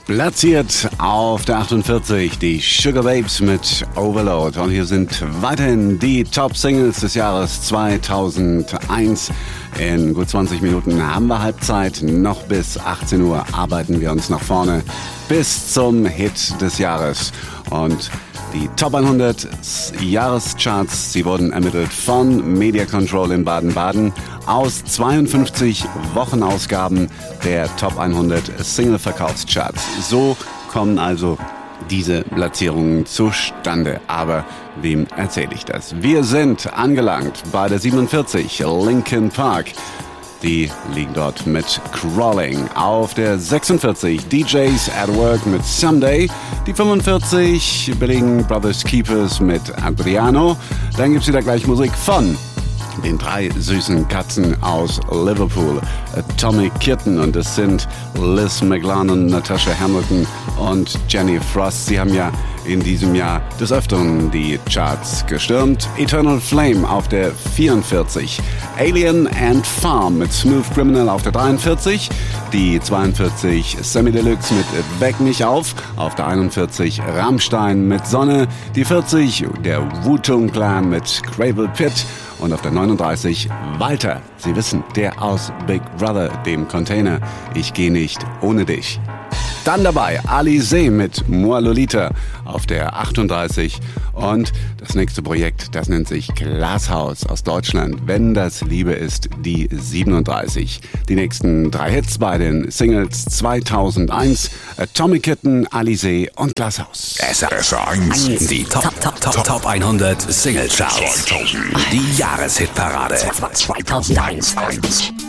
Platziert auf der 48 die Sugababes mit Overload. Und hier sind weiterhin die Top-Singles des Jahres 2001. In gut 20 Minuten haben wir Halbzeit. Noch bis 18 Uhr arbeiten wir uns nach vorne bis zum Hit des Jahres. Und die Top 100 Jahrescharts, sie wurden ermittelt von Media Control in Baden-Baden aus 52 Wochenausgaben der Top 100 Single-Verkaufscharts. So kommen also diese Platzierungen zustande. Aber wem erzähle ich das? Wir sind angelangt bei der 47, Linkin Park. Die liegen dort mit Crawling. Auf der 46 DJs at Work mit Someday. Die 45 belegen Brothers Keepers mit Adriano. Dann gibt's wieder gleich Musik von den 3 süßen Katzen aus Liverpool, Atomic Kitten, und es sind Liz McLaren, Natasha Hamilton und Jenny Frost. Sie haben ja in diesem Jahr des Öfteren die Charts gestürmt. Eternal Flame auf der 44, Alien and Farm mit Smooth Criminal auf der 43, die 42 Semi Deluxe mit Weck mich auf der 41 Rammstein mit Sonne, die 40 der Wu-Tang Clan mit Gravel Pit und auf der 39 Walter. Sie wissen, der aus Big Brother, dem Container. Ich geh nicht ohne dich. Dann dabei Alizé mit Moi Lolita auf der 38 und das nächste Projekt, das nennt sich Glashaus aus Deutschland. Wenn das Liebe ist, die 37. Die nächsten 3 Hits bei den Singles 2001, Atomic Kitten, Alizé und Glashaus. SR1, die Top 100 Single Charts. Die Jahreshitparade 2001.